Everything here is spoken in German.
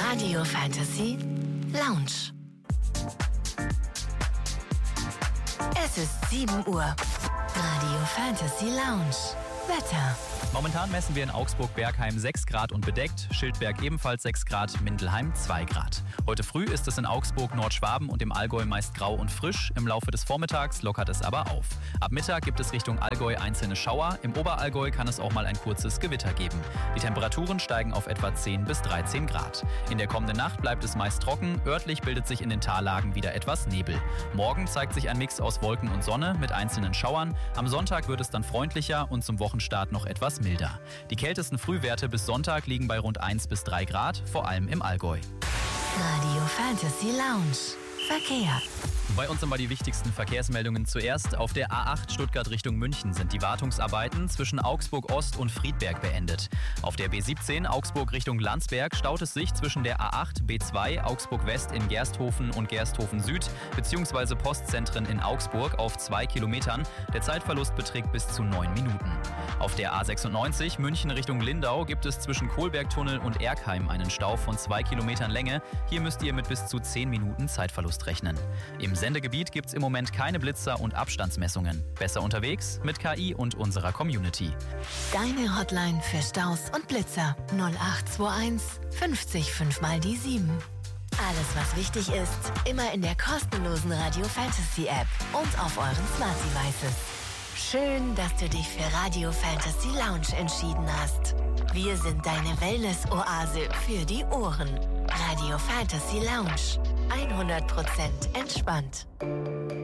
Radio Fantasy Lounge. Es ist 7 Uhr. Radio Fantasy Lounge. Wetter. Momentan messen wir in Augsburg-Bergheim 6 Grad und bedeckt, Schildberg ebenfalls 6 Grad, Mindelheim 2 Grad. Heute früh ist es in Augsburg, Nordschwaben und im Allgäu meist grau und frisch, im Laufe des Vormittags lockert es aber auf. Ab Mittag gibt es Richtung Allgäu einzelne Schauer, im Oberallgäu kann es auch mal ein kurzes Gewitter geben. Die Temperaturen steigen auf etwa 10 bis 13 Grad. In der kommenden Nacht bleibt es meist trocken, örtlich bildet sich in den Tallagen wieder etwas Nebel. Morgen zeigt sich ein Mix aus Wolken und Sonne mit einzelnen Schauern, am Sonntag wird es dann freundlicher und zum Wochenstart noch etwas milder. Die kältesten Frühwerte bis Sonntag liegen bei rund 1 bis 3 Grad, vor allem im Allgäu. Radio Fantasy Lounge. Verkehr. Bei uns sind mal die wichtigsten Verkehrsmeldungen zuerst. Auf der A8 Stuttgart Richtung München sind die Wartungsarbeiten zwischen Augsburg Ost und Friedberg beendet. Auf der B17 Augsburg Richtung Landsberg staut es sich zwischen der A8 B2 Augsburg West in Gersthofen und Gersthofen Süd bzw. Postzentren in Augsburg auf 2 Kilometern. Der Zeitverlust beträgt bis zu 9 Minuten. Auf der A96 München Richtung Lindau gibt es zwischen Kohlbergtunnel und Erkheim einen Stau von 2 Kilometern Länge. Hier müsst ihr mit bis zu 10 Minuten Zeitverlust rechnen. Im Sendegebiet gibt es im Moment keine Blitzer und Abstandsmessungen. Besser unterwegs mit KI und unserer Community. Deine Hotline für Staus und Blitzer 0821 50 5 mal die 7. Alles, was wichtig ist, immer in der kostenlosen Radio Fantasy App und auf euren Smart Devices. Schön, dass du dich für Radio Fantasy Lounge entschieden hast. Wir sind deine Wellness-Oase für die Ohren. Radio Fantasy Lounge. 100% entspannt.